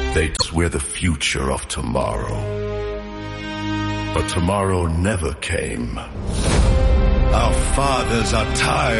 We're the future of tomorrow. But tomorrow never came. Our fathers are tired.